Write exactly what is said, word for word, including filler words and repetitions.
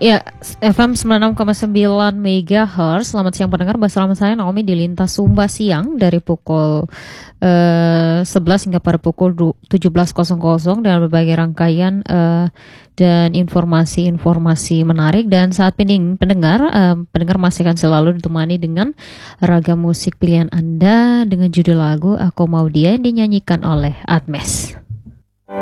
Ya, F M sembilan puluh enam koma sembilan megahertz. Selamat siang pendengar, bersama saya Naomi di Lintas Sumba Siang dari pukul eh, sebelas hingga pada pukul tujuh belas dengan berbagai rangkaian eh, dan informasi-informasi menarik. Dan saat pending, pendengar, eh, pendengar masih akan selalu ditemani dengan ragam musik pilihan Anda dengan judul lagu Aku Mau Dia yang dinyanyikan oleh Admes.